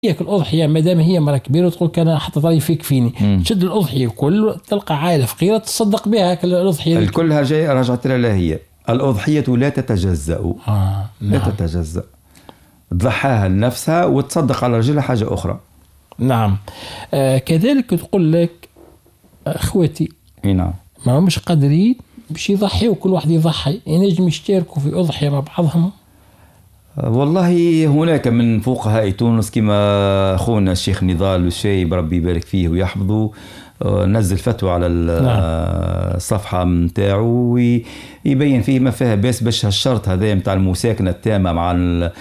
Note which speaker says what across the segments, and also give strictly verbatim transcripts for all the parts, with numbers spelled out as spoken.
Speaker 1: ياكل الأضحية ما دام هي مرة كبيرة وتقول كان حطت رأيي فيك فيني مم. تشد الأضحية كل تلقى عائلة فقيرة تصدق بها الأضحية
Speaker 2: الكلها جاي رجعت لها هي الأضحية لا تتجزأ
Speaker 1: آه.
Speaker 2: لا نعم. تتجزأ تضحاها لنفسها وتصدق على رجلها حاجة أخرى.
Speaker 1: نعم. آه كذلك تقول لك أخوتي
Speaker 2: نعم
Speaker 1: ما همش قادرين باش يضحيوا كل واحد يضحي ينجم يشتركوا في أضحية مع بعضهم.
Speaker 2: والله هناك من فقهاء تونس كما أخونا الشيخ نضال الشايب ربي يبارك فيه ويحفظه نزل فتوى على الصفحة متاعه ويبين فيه ما فيها بس باش هالشرط هذا متاع المساكنة التامة مع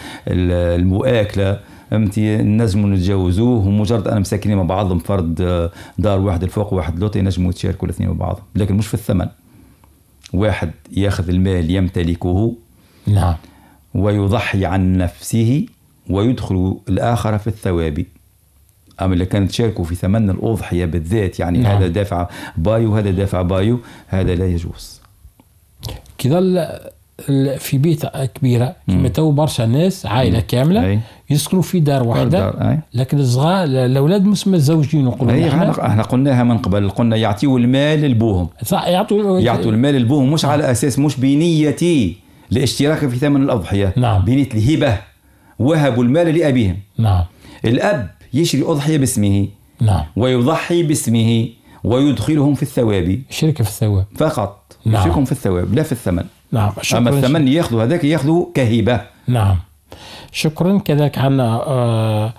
Speaker 2: المؤاكلة امتي نجموا نتجاوزوه ومجرد أنا مساكنين مع بعضهم فرد دار واحد الفوق وواحد لوط ينجموا يتشاركوا الاثنين مع بعضهم لكن مش في الثمن. واحد ياخذ المال يمتلكه
Speaker 1: نعم
Speaker 2: ويضحي عن نفسه ويدخل الآخر في الثواب. أما اللي كانت تشاركوا في ثمن الأضحية بالذات يعني نعم. هذا دافع بايو هذا دافع بايو هذا لا يجوز.
Speaker 1: كذا في بيت كبيرة كما تو برشا ناس عائلة كاملة أي. يسكنوا في دار واحدة لكن الصغار الأولاد مش متزوجين نقولوا
Speaker 2: احنا احنا قلناها من قبل قلنا يعطيوا المال لبوهم
Speaker 1: صح يعطوا
Speaker 2: يعطوا المال لبوهم مش على أساس مش بنيتي الاشتراك في ثمن الأضحية
Speaker 1: نعم.
Speaker 2: بنية الهبة وهبوا المال لأبيهم.
Speaker 1: نعم.
Speaker 2: الأب يشري أضحية باسمه
Speaker 1: نعم.
Speaker 2: ويضحي باسمه ويدخلهم في الثواب
Speaker 1: شركة في الثواب
Speaker 2: فقط
Speaker 1: نعم.
Speaker 2: يشركهم في الثواب لا في الثمن.
Speaker 1: نعم.
Speaker 2: أما الثمن يأخذوا هذاك يأخذوا كهبة.
Speaker 1: نعم شكرا. كذلك عنا آه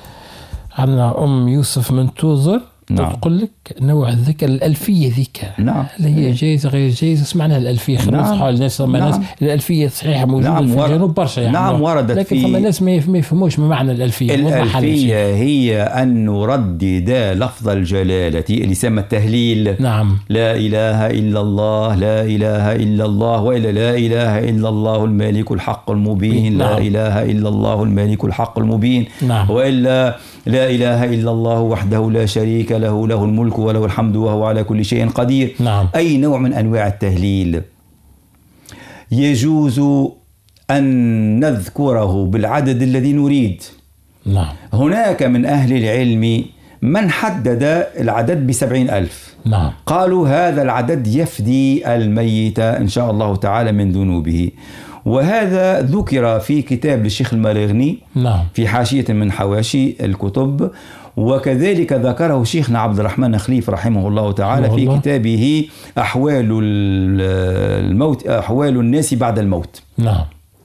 Speaker 1: عنا أم يوسف من توزر نعم. تقول لك نوع الذكر الألفية ذيك
Speaker 2: نعم.
Speaker 1: اللي هي جايزة غير جايزة سمعنا الألفية خلينا نعم. نصحوا الناس نعم. الناس الألفية صحيحة موجودة
Speaker 2: نعم.
Speaker 1: في الجنوب برشا يعني
Speaker 2: نعم وردت
Speaker 1: لكن
Speaker 2: في
Speaker 1: فما ناس ما يفهموش ما معنى الألفية.
Speaker 2: الألفية هي أن نردد لفظ الجلالة اللي يسمى التهليل
Speaker 1: نعم.
Speaker 2: لا إله إلا الله لا إله إلا الله وإلا لا إله إلا الله الملك الحق المبين نعم. لا إله إلا الله الملك الحق المبين
Speaker 1: نعم.
Speaker 2: وإلا لا إله إلا الله وحده لا شريك له له الملك وله الحمد وهو على كل شيء قدير
Speaker 1: نعم.
Speaker 2: أي نوع من أنواع التهليل يجوز أن نذكره بالعدد الذي نريد.
Speaker 1: نعم.
Speaker 2: هناك من أهل العلم من حدد العدد بسبعين ألف
Speaker 1: نعم.
Speaker 2: قالوا هذا العدد يفدي الميت إن شاء الله تعالى من ذنوبه وهذا ذكر في كتاب للشيخ المراغني
Speaker 1: نعم.
Speaker 2: في حاشية من حواشي الكتب وكذلك ذكره شيخنا عبد الرحمن خليف رحمه الله تعالى في الله. كتابه أحوال الموت أحوال الناس بعد الموت.
Speaker 1: نعم.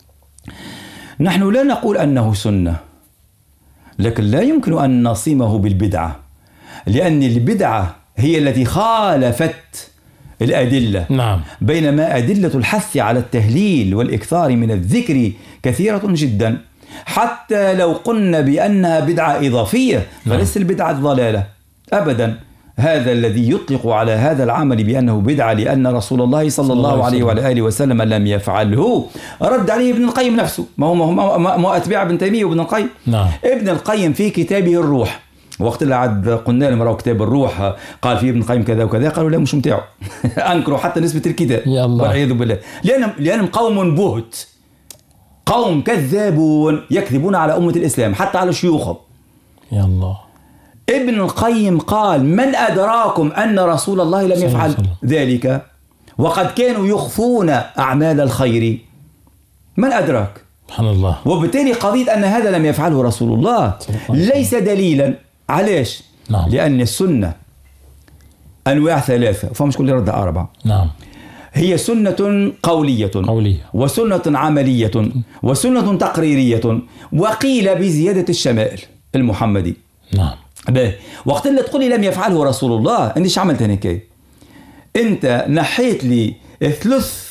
Speaker 2: نحن لا نقول أنه سنة لكن لا يمكن أن نصمه بالبدعة لأن البدعة هي التي خالفت الأدلة
Speaker 1: نعم.
Speaker 2: بينما أدلة الحث على التهليل والإكثار من الذكر كثيرة جدا حتى لو قلنا بأنها بدعة إضافية فليس البدعة ضلالة أبدا. هذا الذي يطلق على هذا العمل بأنه بدعة لأن رسول الله صلى الله عليه وعلى آله وسلم لم يفعله رد عليه ابن القيم نفسه ما هو ما هو أتباع ابن تيمية وابن القيم
Speaker 1: نعم.
Speaker 2: ابن القيم في كتابه الروح وقت اللي عاد قلنا لهم راهو كتاب الروح قال فيه ابن القيم كذا وكذا قالوا لا مش متاعه أنكروا حتى نسبة الكتاب والعياذ بالله لأنهم لأنهم قوم بهت قوم كذابون يكذبون على أمة الإسلام حتى على شيوخهم.
Speaker 1: يا الله.
Speaker 2: ابن القيم قال من أدراكم أن رسول الله لم يفعل ذلك وقد كانوا يخفون أعمال الخير من أدراك
Speaker 1: سبحان الله.
Speaker 2: وبالتالي قضية أن هذا لم يفعله رسول الله ليس دليلا. علاش؟
Speaker 1: نعم.
Speaker 2: لأن السنة أنواع ثلاثة فمش كل رد أربعة.
Speaker 1: نعم.
Speaker 2: هي سنة قولية
Speaker 1: قولية
Speaker 2: وسنة عملية وسنة تقريرية وقيل بزيادة الشمائل المحمدي.
Speaker 1: نعم.
Speaker 2: به وقت اللي تقول لي لم يفعله رسول الله انت ايش عملت هناك؟ انت نحيت لي ثلث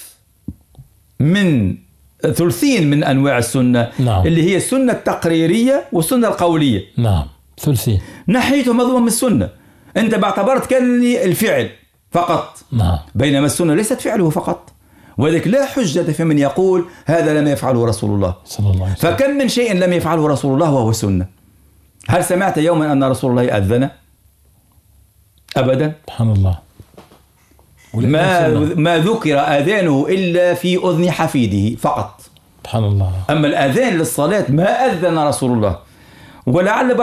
Speaker 2: من ثلثين من انواع السنة
Speaker 1: نعم.
Speaker 2: اللي هي السنة التقريرية والسنة القولية.
Speaker 1: نعم ثلثين
Speaker 2: نحيتهم مضمون من السنة انت باعتبرت كان لي الفعل فقط.
Speaker 1: نعم.
Speaker 2: بينما السنة ليست فعله فقط وذلك لا حجة في من يقول هذا لم يفعله رسول الله
Speaker 1: صلى الله عليه وسلم.
Speaker 2: فكم من شيء لم يفعله رسول الله وهو سنة. هل سمعت يوما أن رسول الله أذن؟ أبدا.
Speaker 1: سبحان الله.
Speaker 2: ما ما ذكر أذانه إلا في أذن حفيده فقط.
Speaker 1: سبحان الله.
Speaker 2: أما الأذان للصلاة ما أذن رسول الله ولعل